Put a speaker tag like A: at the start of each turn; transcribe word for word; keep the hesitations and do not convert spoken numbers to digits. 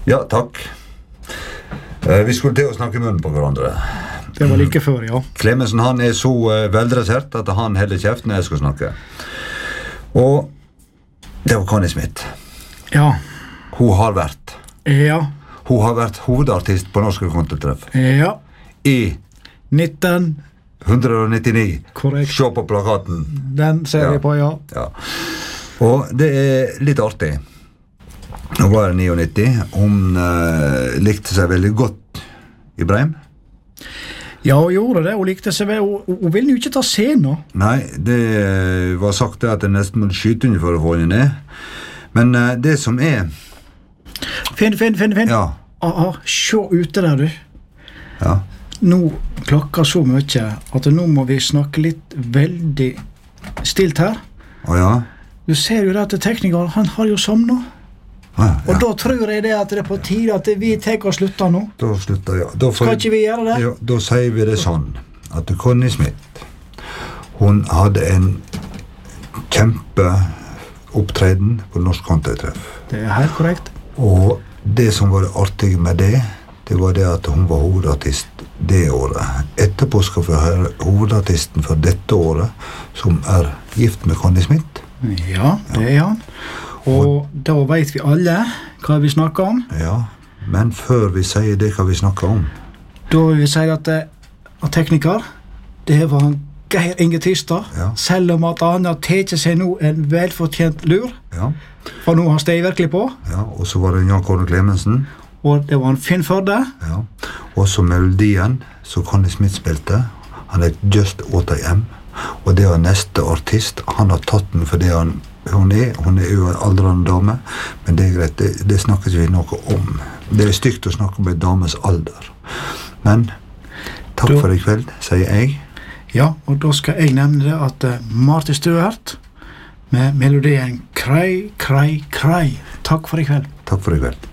A: Ja, takk. Eh, vi skulle til å snakke munnen på hverandre.
B: Det var like før, ja.
A: Clemensen, han er så uh, veldressert at han heller kjeft når jeg skal snakke. Og det var Connie Smith.
B: Ja.
A: Hun har vært.
B: Ja.
A: Hun har vært hovedartist på Norske Kontortreff.
B: Ja.
A: I
B: nitten
A: nittini.
B: Korrekt.
A: Se på plakaten.
B: Den ser
A: Ja.
B: vi på, ja.
A: Ja. Og det er litt artig. Nå var det nittini. Hun uh, likte seg veldig godt i Breim.
B: Ja, hun gjorde det. Hun likte seg vel. Hun, hun ville jo ikke ta scenen.
A: Nei, det uh, var sagt det at jeg nesten måtte skyte henne for å få henne ned. Men uh, det som er...
B: Finn, finn, finn, finn.
A: Ja.
B: Aha, se ute der, du.
A: Ja.
B: Nå klokker så mye at nå må vi snakke litt veldig stilt her.
A: Å ja.
B: Du ser jo det at teknikeren, han har jo somnet.
A: Ah, ja.
B: Og da tror jeg det at det er på tide at vi tek og slutter nå.
A: Da slutter jeg. Da får
B: Skal
A: jeg-
B: ikke vi gjøre det?
A: Ja, da sier vi det sånn at Connie Smith, hun hadde en kjempeopptreden på Norsk Kontortreff.
B: Det er helt korrekt.
A: Og det som var det artige med det, det var det at hun var hovedartist det året. Etterpå skal vi høre hovedartisten for dette året, som er gift med Connie Smith.
B: Ja, det er han. Og da vet vi alle hva vi snakker om.
A: Ja, men før vi sier det hva vi snakker om.
B: Da vil vi si at, det, at tekniker, det var han Geir Inge Tystad,
A: Ja.
B: selv om at han har tatt seg nå en velfortjent lur,
A: Ja,
B: for nå har steg virkelig på,
A: ja, og så var det Jan Kåre Clemensen.
B: og det var en Finn Førde.
A: Ja, og så melodien som Connie Smith spilte, han er Just What I Am, og det er neste artist. Han har tatt den fordi han, hun er, hun er jo en aldrende dame, men det er greit, det, det snakker ikke vi noe om. Det er stygt å snakke om en dames alder. Men takk
B: Da-
A: for i kveld, sier jeg.
B: Ja, og da skal jeg nevne det at uh, Martin Stuart med melodien Krei, krei, krei. Takk for i kveld.
A: Takk for i kveld.